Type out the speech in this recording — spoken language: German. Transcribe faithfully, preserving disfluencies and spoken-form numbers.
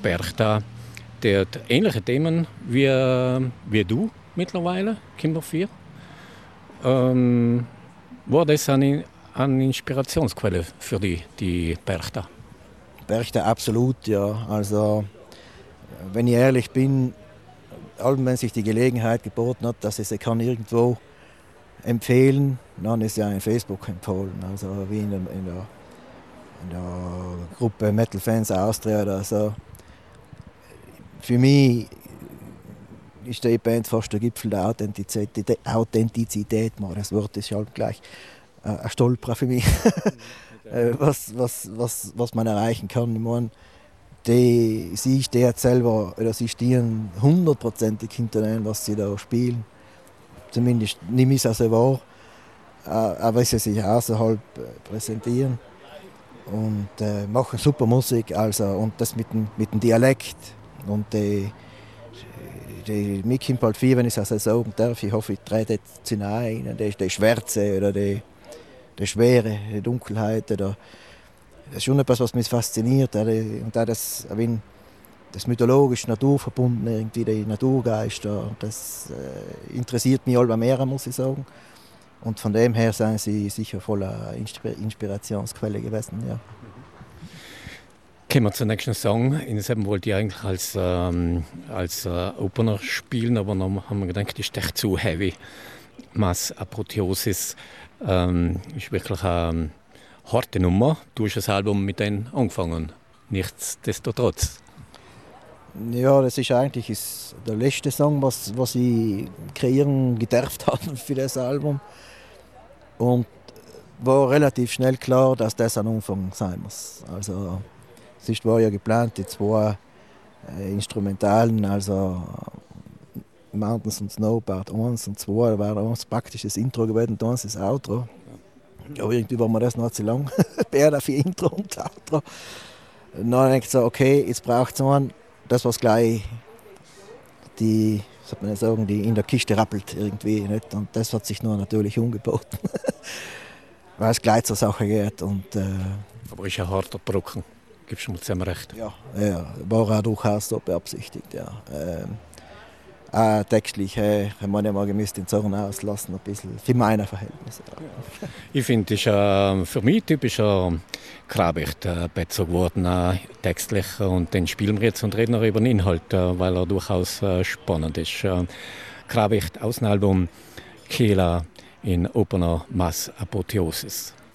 Berchta, der hat ähnliche Themen wie, wie du mittlerweile, Kimber vier. Ähm, war das eine, eine Inspirationsquelle für die, die Berchta? Berchta absolut, ja. Also, wenn ich ehrlich bin, wenn sich die Gelegenheit geboten hat, dass ich sie kann irgendwo empfehlen, dann ist ja in Facebook empfohlen. Also wie in der, in der, in der Gruppe Metal Fans Austria oder so. Für mich ist die Band fast der Gipfel der Authentizität. Authentizität, das Wort ist halt gleich äh, ein Stolperer für mich. was, was, was, was man erreichen kann. Ich meine, die, sie steht selber, oder sie stehen hundertprozentig hinter dem, was sie da spielen. Zumindest nehme ich es also wahr, auch wenn sie sich außerhalb präsentieren. Und äh, machen super Musik, also, und das mit dem, mit dem Dialekt. Und die, die Mikim Palt vier, wenn ich es also sagen darf, ich hoffe, ich trete jetzt zu nahe rein, die, die Schwärze oder die, die Schwere, die Dunkelheit. Oder, das ist schon etwas, was mich fasziniert. Und auch das, das mythologisch naturverbunden, irgendwie die Naturgeister, das äh, interessiert mich allem mehr, muss ich sagen. Und von dem her sind sie sicher voller Inspirationsquelle gewesen. Ja. Kommen wir zum nächsten Song. In dem wollte ich eigentlich als, ähm, als äh, Opener spielen, aber dann haben wir gedacht, das ist echt zu heavy. Mass Apotheosis ähm, ist wirklich eine harte Nummer. Du hast das Album mit denen angefangen, nichtsdestotrotz. Ja, das ist eigentlich ist der letzte Song, was, was ich kreieren gedarft habe für das Album. Und war relativ schnell klar, dass das ein Anfang sein muss. Also, es ist, war ja geplant, die zwei äh, Instrumentalen, also Mountains und Snow, Part eins und zwei, da war eins praktisch das Intro gewesen und eins das Outro. Aber irgendwie war mir das noch zu lang, Bär für Intro und Outro. Und dann denke ich so, okay, jetzt braucht es einen, das was gleich die, soll man sagen, die in der Kiste rappelt irgendwie. Nicht? Und das hat sich nur natürlich umgeboten, weil es gleich zur Sache geht. Und, äh, aber ist ein harter Brocken, gibst du mir zusammen recht? Ja, ja, war auch durchaus so beabsichtigt. Ja. Ähm, auch textlich äh, haben wir mal gemisst den Zorn auslassen, ein bisschen für meine Verhältnisse. Ja. Ich finde, es ist äh, für mich typischer Krabicht-Betzer äh, geworden, äh, textlich. Und den spielen wir jetzt und reden über den Inhalt, äh, weil er durchaus äh, spannend ist. Äh, Krabicht aus dem Album Kela in Opener Mass Apotheosis.